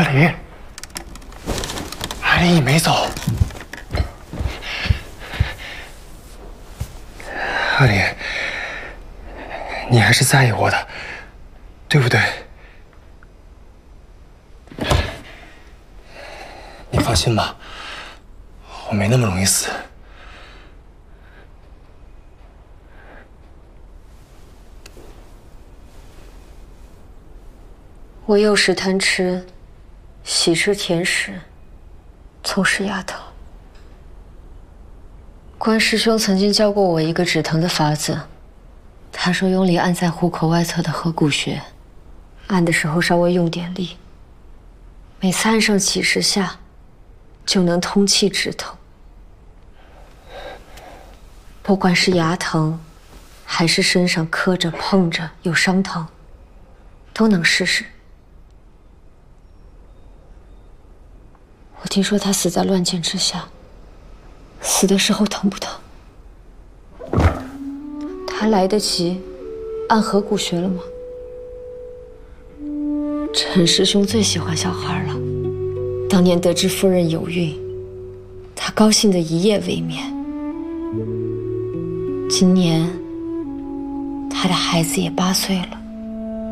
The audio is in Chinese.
阿离，你没走。阿离，你还是在意我的，对不对？你放心吧，我没那么容易死。 我幼时贪吃，喜吃甜食，总是牙疼。关师兄曾经教过我一个止疼的法子，他说用力按在虎口外侧的合谷穴，按的时候稍微用点力，每次按上几十下，就能通气止疼。不管是牙疼，还是身上磕着碰着有伤疼，都能试试。我听说他死在乱箭之下，死的时候疼不疼？他来得及按合谷穴了吗？陈师兄最喜欢小孩了，当年得知夫人有孕，他高兴得一夜未眠。今年他的孩子也8岁了。